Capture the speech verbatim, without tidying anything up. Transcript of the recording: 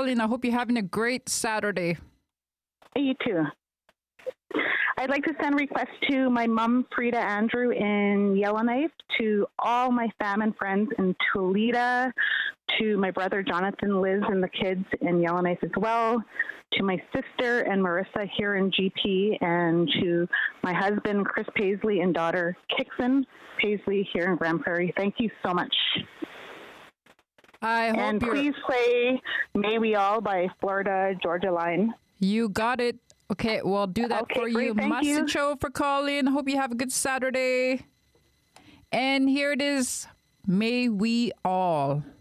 calling. I hope you're having a great Saturday. You too. I'd like to send requests to my mom, Frida Andrew, in Yellowknife, to all my fam and friends in Toledo, to my brother, Jonathan, Liz, and the kids in Yellowknife as well, to my sister and Marissa here in G P, and to my husband, Chris Paisley, and daughter, Kixon Paisley, here in Grand Prairie. Thank you so much. I hope and you're... please play May We All by Florida Georgia Line. You got it. Okay, we'll do that okay, for great, you. Thank you. Masicho for calling. Hope you have a good Saturday. And here it is. May We All.